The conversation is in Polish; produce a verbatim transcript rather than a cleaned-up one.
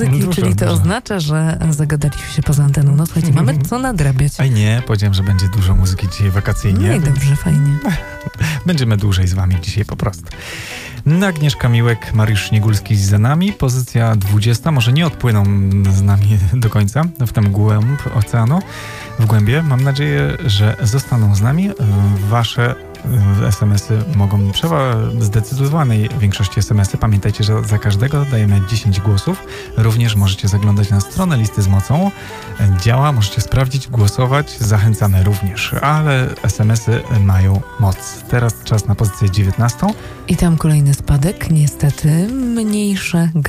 muzyki, Dużo, czyli to dużo. oznacza, że zagadaliśmy się poza anteną. No słuchajcie, mamy co nadrabiać. Ej nie, powiedziałem, że będzie dużo muzyki dzisiaj wakacyjnie. No i dobrze, fajnie. Będziemy dłużej z wami dzisiaj po prostu. No, Agnieszka Miłek, Mariusz Śniegulski za nami. Pozycja dwudziesta. Może nie odpłyną z nami do końca w ten głęb oceanu, w głębie. Mam nadzieję, że zostaną z nami. Wasze es em esy mogą, przewa- zdecydowanej większości es em esy. Pamiętajcie, że za każdego dajemy dziesięć głosów. Również możecie zaglądać na stronę Listy z Mocą. Działa, możecie sprawdzić, głosować. Zachęcamy również, ale es em esy mają moc. Teraz czas na pozycję dziewiętnastą. I tam kolejny spadek, niestety mniejsze